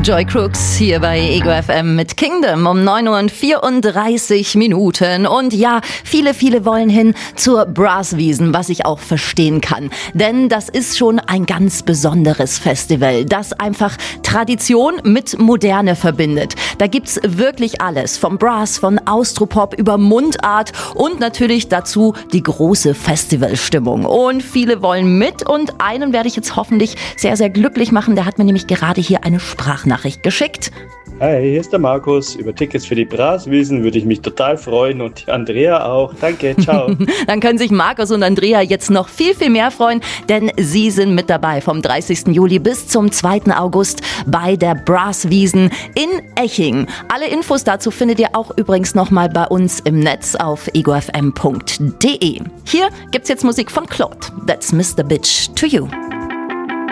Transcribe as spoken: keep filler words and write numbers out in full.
Joy Crooks hier bei Ego F M mit Kingdom um neun Uhr vierunddreißig Minuten. Und ja, viele, viele wollen hin zur Brasswiesen, was ich auch verstehen kann. Denn das ist schon ein ganz besonderes Festival, das einfach Tradition mit Moderne verbindet. Da gibt's wirklich alles, vom Brass, von Austropop über Mundart und natürlich dazu die große Festivalstimmung. Und viele wollen mit und einen werde ich jetzt hoffentlich sehr, sehr glücklich machen. Der hat mir nämlich gerade hier eine Sprachnachricht geschickt. Hi, hier ist der Markus. Über Tickets für die Brasswiesen würde ich mich total freuen und die Andrea auch. Danke, ciao. Dann können sich Markus und Andrea jetzt noch viel, viel mehr freuen, denn sie sind mit dabei vom dreißigsten Juli bis zum zweiten August bei der Brasswiesen in Eching. Alle Infos dazu findet ihr auch übrigens nochmal bei uns im Netz auf ego f m punkt d e. Hier gibt's jetzt Musik von Claude. That's Mister Bitch to You.